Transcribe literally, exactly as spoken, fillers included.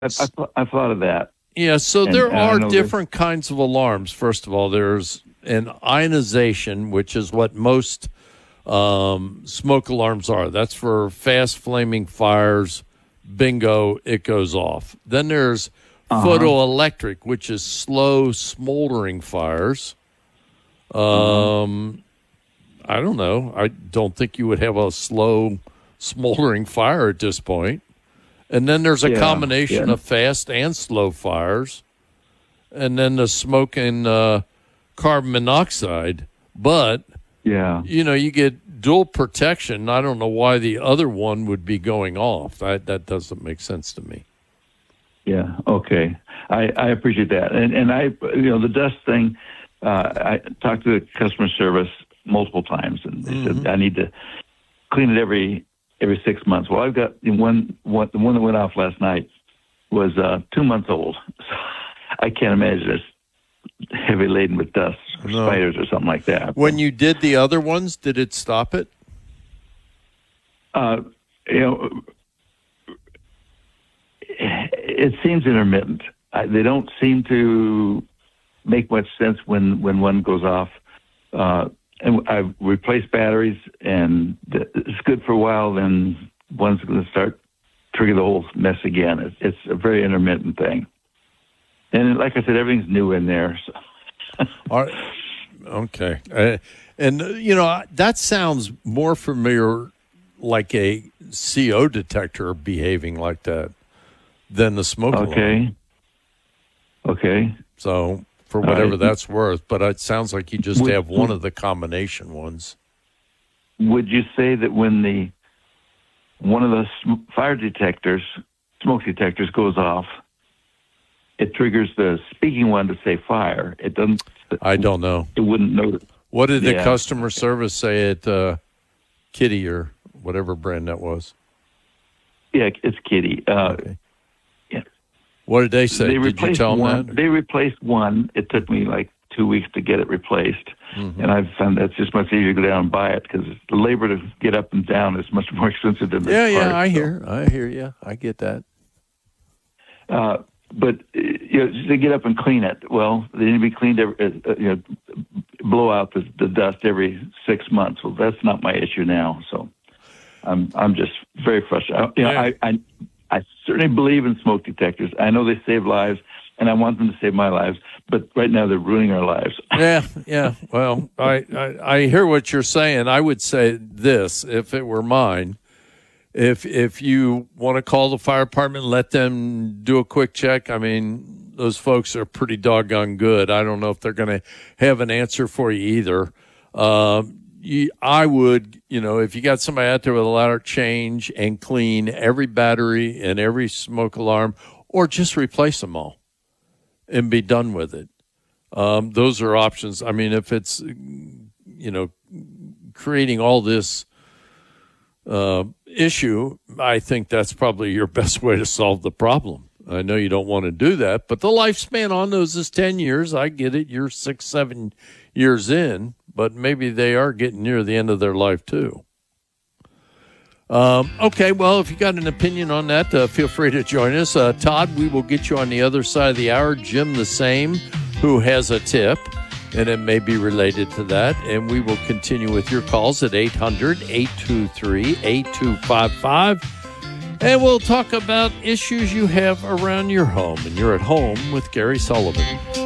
I, I, I thought of that. Yeah, so And- there and I are know different kinds of alarms. First of all, there's an ionization, which is what most um, smoke alarms are. That's for fast flaming fires. Bingo, it goes off. Then there's Uh-huh. photoelectric, which is slow smoldering fires. Um, I don't know. I don't think you would have a slow smoldering fire at this point. And then there's a Yeah, combination yeah. of fast and slow fires. And then the smoke and uh, carbon monoxide. But, Yeah. you know, you get dual protection. I don't know why the other one would be going off. That, that doesn't make sense to me. Yeah. Okay. I, I appreciate that. And and I, you know, the dust thing, uh, I talked to the customer service multiple times, and they Mm-hmm. said I need to clean it every every six months. Well, I've got the one, one the one that went off last night was uh, two months old. So I can't imagine it's heavy laden with dust or No. spiders or something like that. When you did the other ones, did it stop it? Uh, you know, it seems intermittent. I, they don't seem to make much sense when, when one goes off. Uh, and I've replaced batteries, and th- it's good for a while. Then one's going to start trigger the whole mess again. It's, it's a very intermittent thing. And like I said, everything's new in there. So. All right. Okay. Uh, and, uh, you know, that sounds more familiar like a C O detector behaving like that than the smoke alarm. Okay. Okay. So, for whatever right. that's worth, but it sounds like you just Would- have one of the combination ones. Would you say that when the one of the sm- fire detectors, smoke detectors, goes off, it triggers the speaking one to say fire? It doesn't. I don't know. It wouldn't know. What did the Yeah. customer service say at uh, Kitty or whatever brand that was? Yeah, it's Kitty. Uh, Okay. yeah. What did they say? They Did you replaced tell them one. that? They replaced one. It took me like two weeks to get it replaced, Mm-hmm. and I've found that's just much easier to go down and buy it because the labor to get up and down is much more expensive than the Yeah, yeah, parts, I so. hear. I hear you. I get that. Uh, but uh, you know, they get up and clean it. Well, they need to be cleaned every, uh, you know, blow out the, the dust every six months. Well, that's not my issue now. So I'm I'm just very frustrated. I, you know, Yeah. I, I I certainly believe in smoke detectors. I know they save lives, and I want them to save my lives. But right now, they're ruining our lives. Yeah, yeah. Well, I, I, I hear what you're saying. I would say this, if it were mine, if if you want to call the fire department, let them do a quick check. I mean, those folks are pretty doggone good. I don't know if they're going to have an answer for you either. Um, you, I would, you know, if you got somebody out there with a ladder, change and clean every battery and every smoke alarm, or just replace them all and be done with it. Um, those are options. I mean, if it's, you know, creating all this uh, issue, I think that's probably your best way to solve the problem. I know you don't want to do that, but the lifespan on those is ten years. I get it. You're six, seven years in, but maybe they are getting near the end of their life too. Um, okay, well, if you got an opinion on that, uh, feel free to join us. Uh, Todd, we will get you on the other side of the hour. Jim, the same, who has a tip, and it may be related to that. And we will continue with your calls at eight hundred, eight two three, eight two five five. And we'll talk about issues you have around your home. And you're at home with Gary Sullivan.